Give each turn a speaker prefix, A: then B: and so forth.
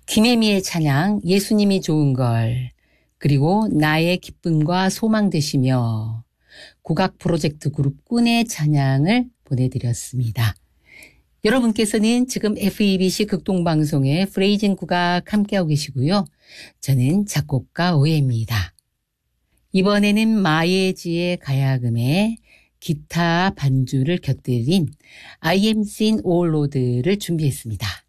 A: 김혜미의 찬양 예수님이 좋은 걸, 그리고 나의 기쁨과 소망 되시며 국악 프로젝트 그룹 꾼의 찬양을 보내드렸습니다. 여러분께서는 지금 FEBC 극동방송의 프레이징 국악 함께하고 계시고요. 저는 작곡가 오혜입니다. 이번에는 마예지의 가야금에 기타 반주를 곁들인 I am seen all road를 준비했습니다.